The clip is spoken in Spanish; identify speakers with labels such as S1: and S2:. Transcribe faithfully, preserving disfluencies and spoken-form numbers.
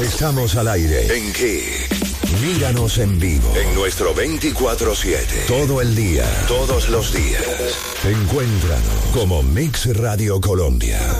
S1: Estamos al aire en Kick. Míranos en vivo en nuestro veinticuatro siete. Todo el día, todos los días. Encuéntranos como Mix Radio Colombia.